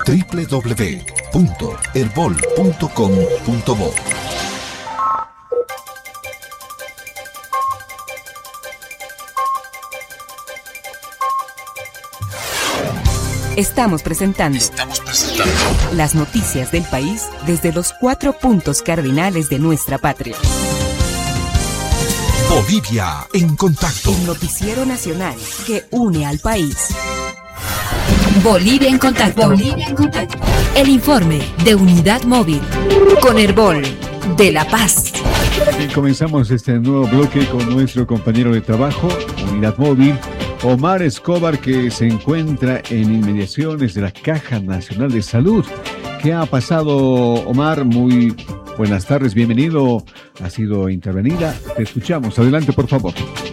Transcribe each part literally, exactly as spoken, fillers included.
doble u doble u doble u punto herbol punto com punto bo. Estamos presentando, Estamos presentando las noticias del país desde los cuatro puntos cardinales de nuestra patria. Bolivia en contacto. El noticiero nacional que une al país. Bolivia en contacto. Bolivia en contacto. El informe de Unidad Móvil con Herbol de La Paz. Y comenzamos este nuevo bloque con nuestro compañero de trabajo, Unidad Móvil, Omar Escobar, que se encuentra en inmediaciones de la Caja Nacional de Salud. ¿Qué ha pasado, Omar? Muy buenas tardes, bienvenido. Ha sido intervenida. Te escuchamos. Adelante, por favor.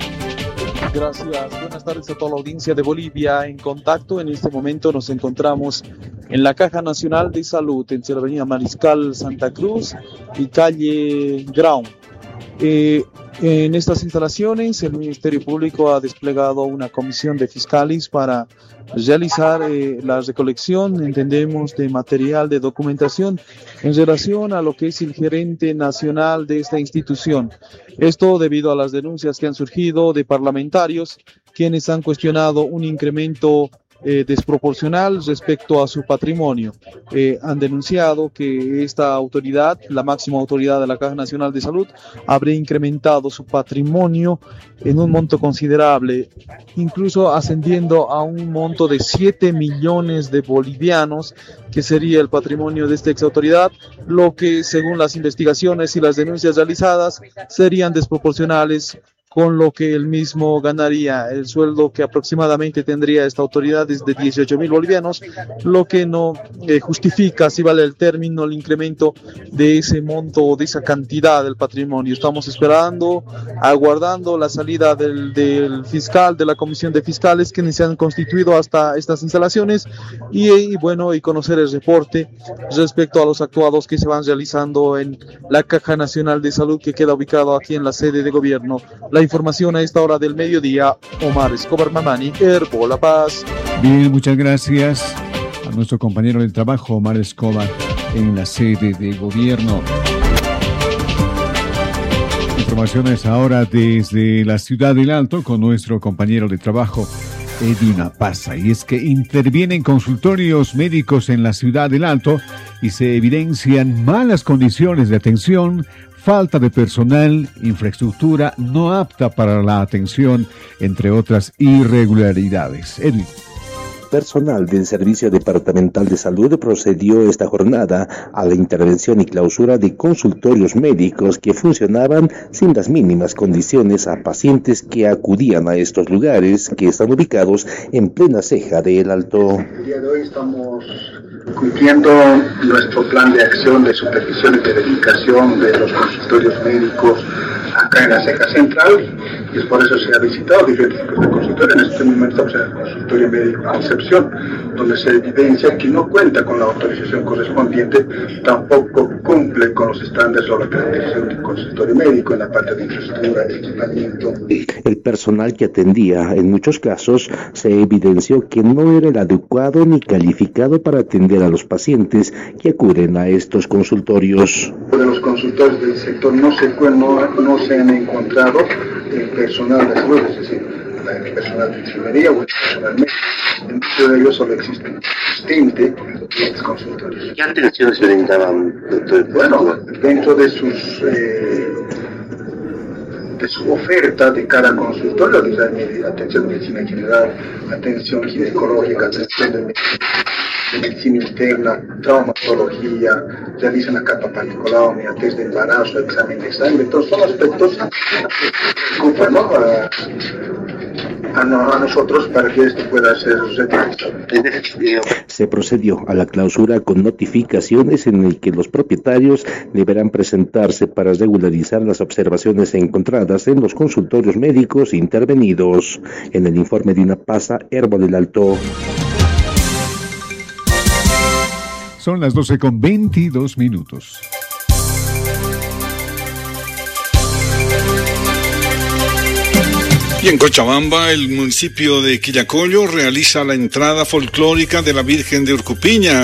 Gracias. Buenas tardes a toda la audiencia de Bolivia en contacto. En este momento nos encontramos en la Caja Nacional de Salud, entre la avenida Mariscal Santa Cruz y calle Grau. Eh, en estas instalaciones el Ministerio Público ha desplegado una comisión de fiscales para realizar eh, la recolección, entendemos, de material de documentación en relación a lo que es el gerente nacional de esta institución. Esto debido a las denuncias que han surgido de parlamentarios quienes han cuestionado un incremento Eh, desproporcional respecto a su patrimonio. Eh, han denunciado que esta autoridad, la máxima autoridad de la Caja Nacional de Salud, habría incrementado su patrimonio en un monto considerable, incluso ascendiendo a un monto de siete millones de bolivianos, que sería el patrimonio de esta ex autoridad, lo que según las investigaciones y las denuncias realizadas serían desproporcionales con lo que él mismo ganaría. El sueldo que aproximadamente tendría esta autoridad es de dieciocho mil bolivianos, lo que no eh, justifica, si vale el término, el incremento de ese monto o de esa cantidad del patrimonio. Estamos esperando, aguardando la salida del, del fiscal, de la comisión de fiscales que se han constituido hasta estas instalaciones y, y bueno, y conocer el reporte respecto a los actuados que se van realizando en la Caja Nacional de Salud, que queda ubicado aquí en la sede de gobierno. La información a esta hora del mediodía. Omar Escobar Mamani, Herbol La Paz. Bien, muchas gracias a nuestro compañero de trabajo, Omar Escobar, en la sede de gobierno. Informaciones ahora desde la ciudad del Alto con nuestro compañero de trabajo, Edwin Apaza. Y es que intervienen consultorios médicos en la ciudad del Alto y se evidencian malas condiciones de atención, falta de personal, infraestructura no apta para la atención, entre otras irregularidades. Edwin. Personal del Servicio Departamental de Salud procedió esta jornada a la intervención y clausura de consultorios médicos que funcionaban sin las mínimas condiciones a pacientes que acudían a estos lugares que están ubicados en plena ceja de El Alto. El día de hoy estamos cumpliendo nuestro plan de acción de supervisión y verificación de los consultorios médicos acá en la ceja central, y es por eso se ha visitado diferentes tipos de consultorios. En este momento estamos en el consultorio médico Concepción, donde se evidencia que no cuenta con la autorización correspondiente, tampoco cumple con los estándares o la caracterización del consultorio médico en la parte de infraestructura, de equipamiento. El personal que atendía en muchos casos se evidenció que no era el adecuado ni calificado para atender a los pacientes que acuden a estos consultorios. De los consultorios del sector no se, no, no se han encontrado el personal de salud, es decir, el personal de enfermería o el personal médico. En muchos de ellos solo existe un asistente en los consultorios. ¿Qué atención se brindaban, doctor? Bueno, dentro de sus eh, de su oferta de cada consultorio, de atención de medicina general, atención ginecológica, atención de medicina, de medicina interna, traumatología, realizan la capa particular, test de embarazo, examen de sangre. Entonces son aspectos que ocupan, ¿no? a, a, no, a nosotros para que esto pueda ser retificado. Se procedió a la clausura con notificaciones en el que los propietarios deberán presentarse para regularizar las observaciones encontradas en los consultorios médicos intervenidos. En el informe de Unapaza, Herbol del Alto. Son las doce con veintidós minutos. Y en Cochabamba, el municipio de Quillacollo realiza la entrada folclórica de la Virgen de Urcupiña.